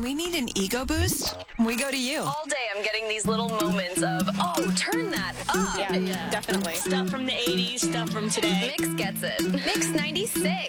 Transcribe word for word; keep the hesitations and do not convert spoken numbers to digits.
When we need an ego boost, we go to you. All day I'm getting these little moments of, oh, turn that up. Yeah, yeah. Definitely. Stuff from the eighties, stuff from today. Mix gets it. Mix ninety-six.